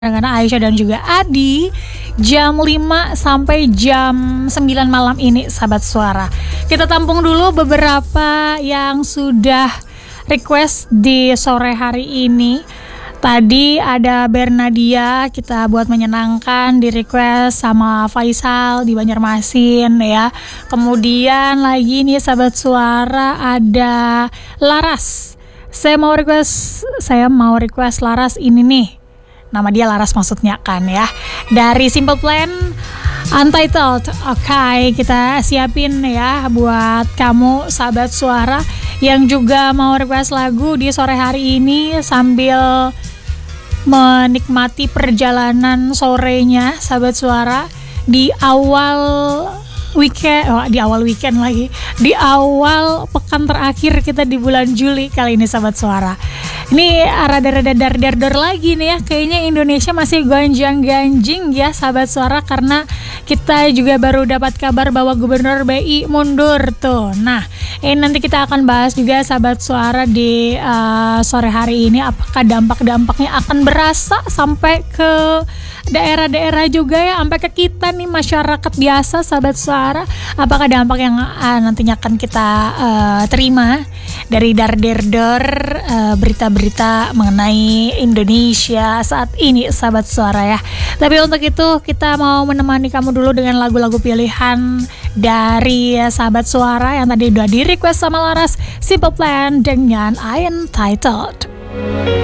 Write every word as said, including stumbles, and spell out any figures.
Dengan Aisyah dan juga Adi jam lima sampai jam sembilan malam ini, sahabat suara. Kita tampung dulu beberapa yang sudah request di sore hari ini. Tadi ada Bernadia, kita buat menyenangkan, di request sama Faisal di Banjarmasin ya. Kemudian lagi nih sahabat suara ada Laras. Saya mau request, saya mau request Laras ini nih. Nama dia Laras maksudnya kan ya. Dari Simple Plan, Untitled. Oke, okay, kita siapin ya buat kamu sahabat suara yang juga mau request lagu di sore hari ini sambil menikmati perjalanan sorenya sahabat suara di awal weekend, oh, di awal weekend lagi, di awal pekan terakhir kita di bulan Juli kali ini sahabat suara. Ini rada-rada dar-dar lagi nih ya, kayaknya Indonesia masih gonjang-ganjing ya sahabat suara, karena kita juga baru dapat kabar bahwa Gubernur B I mundur tuh. Nah, ini nanti kita akan bahas juga sahabat suara di uh, sore hari ini, apakah dampak-dampaknya akan berasa sampai ke daerah-daerah juga ya, sampai ke kita nih masyarakat biasa sahabat suara. Apakah dampak yang uh, nantinya akan kita uh, terima dari dar-der uh, berita-berita mengenai Indonesia saat ini sahabat suara ya. Tapi untuk itu kita mau menemani kamu dulu dengan lagu-lagu pilihan dari sahabat suara yang tadi udah di request sama Laras, Simple Plan dengan Untitled.